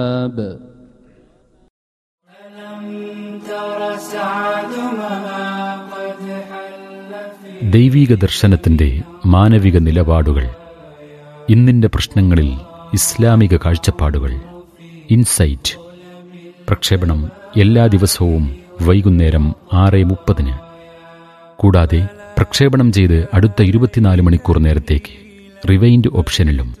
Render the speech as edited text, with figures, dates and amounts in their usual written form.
ദൈവീക ദർശനത്തിന്റെ മാനവിക നിലപാടുകൾ, ഇന്നിന്റെ പ്രശ്നങ്ങളിൽ ഇസ്ലാമിക കാഴ്ചപ്പാടുകൾ. ഇൻസൈറ്റ് പ്രക്ഷേപണം എല്ലാ ദിവസവും വൈകുന്നേരം 6:30. കൂടാതെ പ്രക്ഷേപണം ചെയ്ത് അടുത്ത 24 മണിക്കൂർ നേരത്തേക്ക് റിവൈൻഡ് ഓപ്ഷനിലും